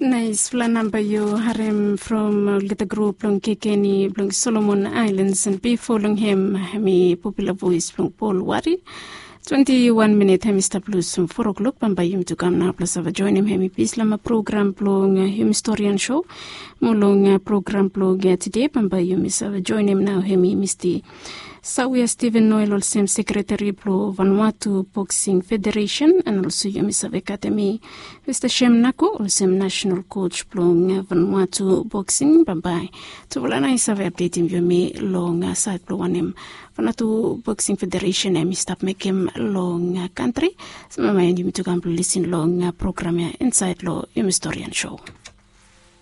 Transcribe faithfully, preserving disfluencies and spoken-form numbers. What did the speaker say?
Nice number you harem from uh, the group long Kekeni long Solomon Islands, and before long him me popular voice from Paul Wari. twenty-one minute Mister Blues from four o'clock Pambayum to come now plus of join him hemi Pislama program blong him historian show. Mulong program blog today Pambayum is of join him now hemi Mister Sawia Stephen Noel Olsem Secretary Pro Vanuatu Boxing Federation, and also Yumis of Academy Mister Shem Nako Olsem National Coach Blong Vanuatu Boxing. Bye bye. To Volana is of updating you me long side blow on him. Vanuatu Boxing Federation and stop make him long country. So my you to come listen long program inside law historian show.